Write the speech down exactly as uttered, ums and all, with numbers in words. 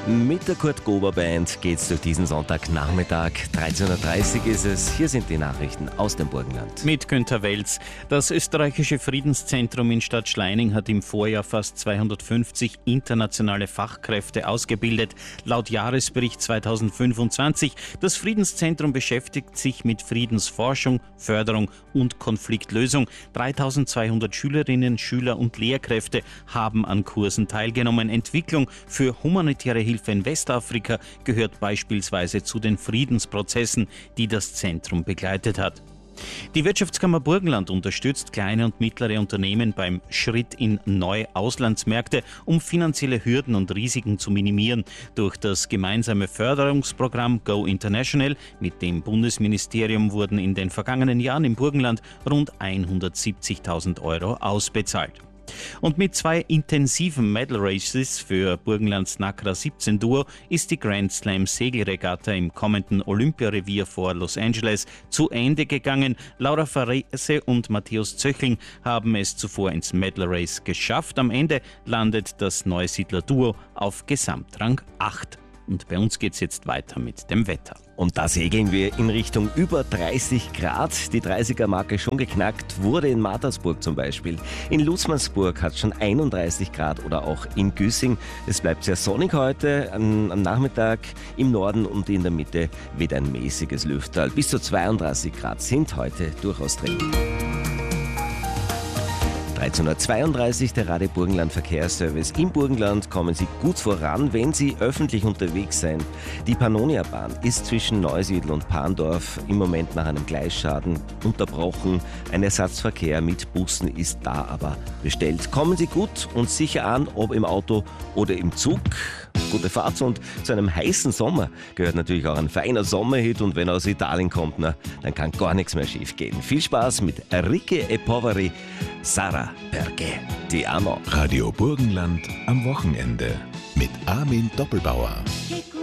Mit der Kurt Gober Band geht's durch diesen Sonntagnachmittag. dreizehn Uhr dreißig ist es. Hier sind die Nachrichten aus dem Burgenland. Mit Günther Welz. Das österreichische Friedenszentrum in Stadt Schleining hat im Vorjahr fast zweihundertfünfzig internationale Fachkräfte ausgebildet. Laut Jahresbericht zweitausendfünfundzwanzig. Das Friedenszentrum beschäftigt sich mit Friedensforschung, Förderung und Konfliktlösung. dreitausendzweihundert Schülerinnen, Schüler und Lehrkräfte haben an Kursen teilgenommen. Entwicklung für humanitäre Hilfe in Westafrika gehört beispielsweise zu den Friedensprozessen, die das Zentrum begleitet hat. Die Wirtschaftskammer Burgenland unterstützt kleine und mittlere Unternehmen beim Schritt in neue Auslandsmärkte, um finanzielle Hürden und Risiken zu minimieren. Durch das gemeinsame Förderungsprogramm Go International mit dem Bundesministerium wurden in den vergangenen Jahren im Burgenland rund hundertsiebzigtausend Euro ausbezahlt. Und mit zwei intensiven Medal Races für Burgenlands Nacra siebzehn Duo ist die Grand Slam Segelregatta im kommenden Olympiarevier vor Los Angeles zu Ende gegangen. Laura Farese und Matthäus Zöchling haben es zuvor ins Medal Race geschafft. Am Ende landet das Neusiedler Duo auf Gesamtrang acht. Und bei uns geht's jetzt weiter mit dem Wetter. Und da segeln wir in Richtung über dreißig Grad. Die dreißiger-Marke schon geknackt wurde in Mattersburg zum Beispiel. In Lutzmannsburg hat es schon einunddreißig Grad oder auch in Güssing. Es bleibt sehr sonnig heute. Am, am Nachmittag im Norden und in der Mitte weht ein mäßiges Lüfterl. Bis zu zweiunddreißig Grad sind heute durchaus drin. dreizehn Uhr zweiunddreißig, der Radio Burgenland Verkehrsservice. Im Burgenland kommen Sie gut voran, wenn Sie öffentlich unterwegs sind. Die Pannonia-Bahn ist zwischen Neusiedl und Parndorf im Moment nach einem Gleisschaden unterbrochen. Ein Ersatzverkehr mit Bussen ist da aber bestellt. Kommen Sie gut und sicher an, ob im Auto oder im Zug. Gute Fahrt, und zu einem heißen Sommer gehört natürlich auch ein feiner Sommerhit, und wenn er aus Italien kommt, na, dann kann gar nichts mehr schief gehen. Viel Spaß mit Ricche e Poveri, Sarà perché ti amo. Radio Burgenland am Wochenende mit Armin Doppelbauer.